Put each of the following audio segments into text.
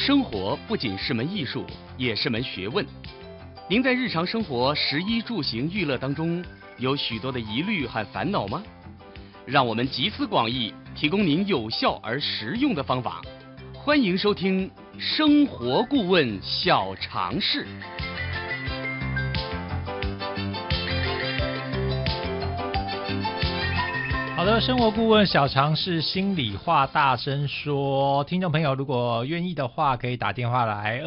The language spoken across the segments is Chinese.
生活不仅是门艺术，也是门学问。您在日常生活食衣住行娱乐当中，有许多的疑虑和烦恼吗？让我们集思广益，提供您有效而实用的方法。欢迎收听生活顾问小常识。 好的，生活顾问小常识，心里话大声说。听众朋友，如果愿意的话，可以打电话来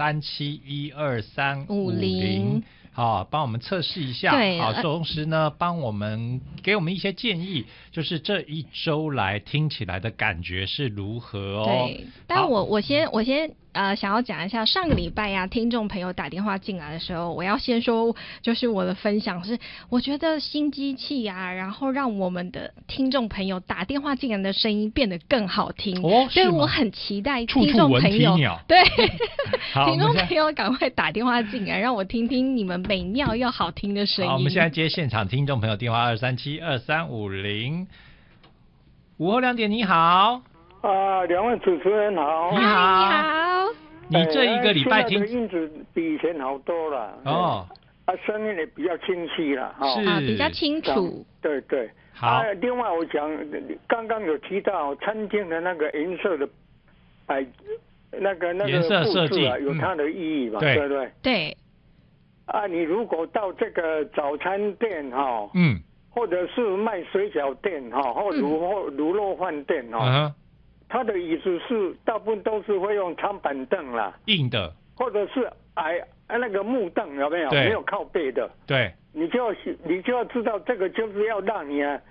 237-123-50，好，帮我们测试一下。 对， 好，同时呢，给我们一些建议，就是这一周来听起来的感觉是如何哦。 对，但我先想要讲一下，上个礼拜呀，听众朋友打电话进来的时候，我要先说，就是我的分享是，我觉得新机器啊，然后让我们的听众朋友打电话进来的声音变得更好听，所以我很期待听众朋友，对，听众朋友赶快打电话进来，让我听听你们美妙又好听的声音。 好，我们现在接现场听众朋友电话237-2350。午后2点，你好。 两位主持人好。 你好。你这一个礼拜听， 音质比以前好多了。哦。声音也比较清晰了。 是。比较清楚。 对对。 好。 另外我讲，刚刚有提到餐厅的那个颜色的，那个颜色设计有它的意义嘛？ 对对对。 对。 你如果到这个早餐店或者是卖水饺店或卤肉饭店它的椅子是大部分都是会用长板凳啦， 硬的， 或者是那个木凳，有没有？没有靠背的。 对， 你就要知道这个就是要让你